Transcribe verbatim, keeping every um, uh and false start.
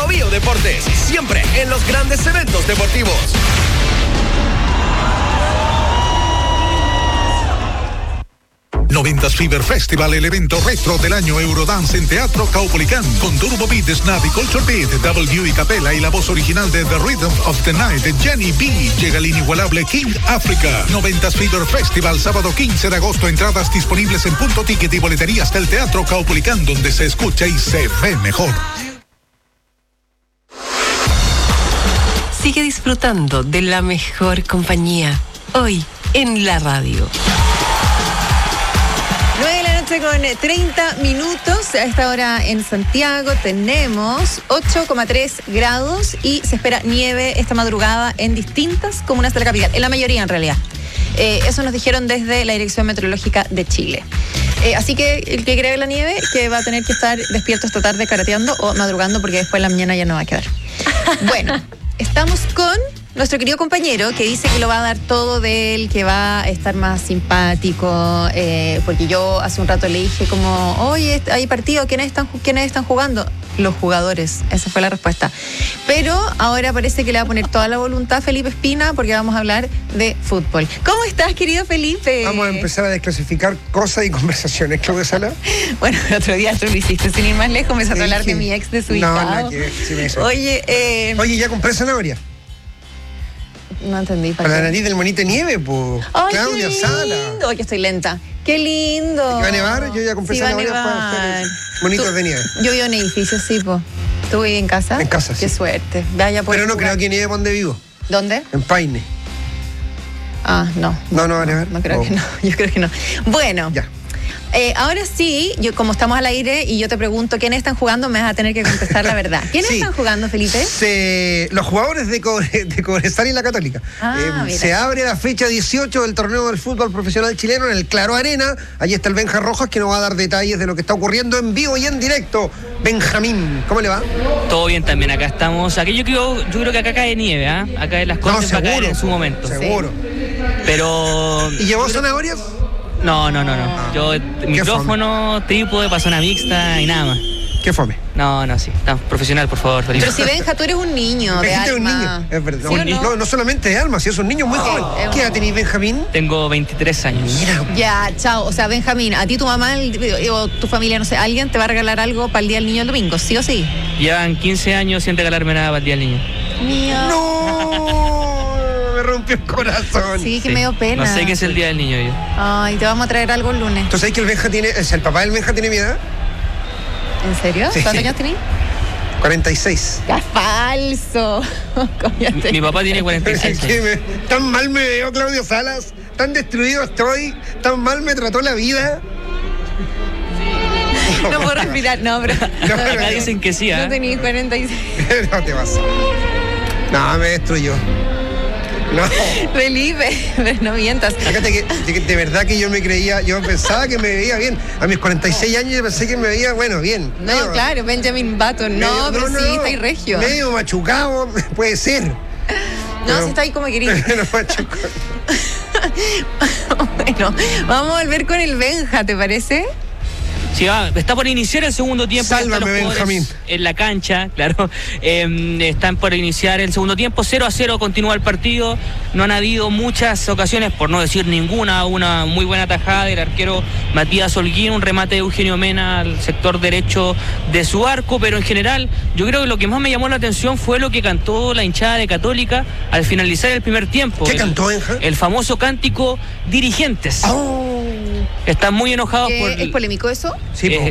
Bio Bio Deportes, siempre en los grandes eventos deportivos. noventas Fever Festival, el evento retro del año Eurodance en Teatro Caupolicán, con Turbo Beat, Snap y Culture Beat, W y Capella y la voz original de The Rhythm of the Night, Jenny B. Llega el inigualable King Africa. noventas Fever Festival, sábado quince de agosto, entradas disponibles en Punto Ticket y boleterías del Teatro Caupolicán, donde se escucha y se ve mejor. Sigue disfrutando de la mejor compañía, hoy en la radio. nueve de la noche con treinta minutos. A esta hora en Santiago tenemos ocho coma tres grados y se espera nieve esta madrugada en distintas comunas de la capital, en la mayoría en realidad. Eh, eso nos dijeron desde la Dirección Meteorológica de Chile. Eh, así que el que cree la nieve, que va a tener que estar despierto esta tarde karateando o madrugando, porque después en la mañana ya no va a quedar. Bueno, estamos con nuestro querido compañero que dice que lo va a dar todo de él, que va a estar más simpático, eh, porque yo hace un rato le dije como, oye, hay partido, ¿quiénes están, ¿quiénes están jugando? Los jugadores, esa fue la respuesta. Pero ahora parece que le va a poner toda la voluntad a Felipe Espina, porque vamos a hablar de fútbol. ¿Cómo estás, querido Felipe? Vamos a empezar a desclasificar cosas y conversaciones, Claudia Sala. Bueno, el otro día tú lo hiciste sin ir más lejos, me empezó a hablar de mi ex desubicado. No, no, que, sí me hizo. Oye, eh... Oye, ya compré zanahoria. No entendí. Para la nariz del monito de nieve, pues. Claudia qué Sala. lindo. Ay, que estoy lenta. Qué lindo. ¿Va a nevar? Yo ya compré sí, zanahorias para hacer monitos Tú, de nieve. Yo vivo en edificio, sí, po. ¿Tú vives en casa? En casa, Qué sí. suerte. Vaya por Pero no jugar. creo que nieve donde vivo. ¿Dónde? En Paine. Ah, no. No, no va a nevar. No creo Oh. que no. Yo creo que no. Bueno. Ya. Eh, ahora sí, yo como estamos al aire y yo te pregunto quiénes están jugando, me vas a tener que contestar la verdad. ¿Quiénes Sí. están jugando, Felipe? Se, los jugadores de, Cobre, de Cobresal y la Católica. Ah, eh, mira. se abre la fecha dieciocho del torneo del fútbol profesional chileno en el Claro Arena. Allí está el Benja Rojas, que nos va a dar detalles de lo que está ocurriendo en vivo y en directo. Benjamín, ¿cómo le va? Todo bien también, acá estamos. Aquí yo creo, yo creo que acá cae nieve, ¿ah? ¿eh? Acá en las cosas va a caer en su momento. Seguro. Pero. ¿Y llevó zanahorias? No, no, no, no. Ah. Yo, micrófono, trípode, pasona mixta y nada más. ¿Qué fome? No, no, sí. Estamos profesional, por favor, Felipe. Pero si Benja, tú eres un niño de Benjita es un alma. niño, es verdad. ¿Sí o no? no? No, no solamente de alma, si es un niño muy joven. es un- ¿Qué edad tenés, Benjamín? Tengo veintitrés años. Mira. Ya, chao. O sea, Benjamín, a ti tu mamá el- o tu familia, no sé, alguien te va a regalar algo para el Día del Niño el domingo, ¿sí o sí? Llevan quince años sin regalarme nada para el Día del Niño. Mío. ¡No! Me rompió el corazón. Sí, que Sí. me dio pena. No sé qué es el Día del Niño yo. Ay, te vamos a traer algo el lunes. ¿Tú sabes que el Benja tiene, o sea, el papá del Benja tiene mi edad? ¿En serio? Sí. ¿Cuántos años tenés? cuarenta y seis. ¡Qué falso! Mi, mi papá tiene cuarenta y seis ¿Qué años. me- tan mal me veo, Claudio Salas. Tan destruido estoy. Tan mal me trató la vida. No puedo respirar, no, pero. No, Acá no, dicen que sí, ¿ah? No tenía cuarenta y seis. no te vas. No, me destruyó. No. Felipe, pero no mientas. Fíjate que de, de verdad que yo me creía, yo pensaba que me veía bien. A mis cuarenta y seis años yo pensé que me veía, bueno, bien. No, Medio- claro, Benjamin Button. No, medio- pero sí, está ahí regio. Medio machucado, puede ser. No, pero- sí está ahí como querido. Pero machucado. Bueno, vamos a volver con el Benja, ¿te parece? Sí, va, está por iniciar el segundo tiempo. Ya están Sálvame, los jugadores Benjamín. En la cancha, claro. Eh, están por iniciar el segundo tiempo. cero a cero continúa el partido. No han habido muchas ocasiones, por no decir ninguna. Una muy buena tajada del arquero Matías Holguín, un remate de Eugenio Mena al sector derecho de su arco. Pero en general, yo creo que lo que más me llamó la atención fue lo que cantó la hinchada de Católica al finalizar el primer tiempo. ¿Qué El- cantó, Benja? El famoso cántico Dirigentes. Oh. Están muy enojados por... ¿Es polémico eso? Sí, Eh, po.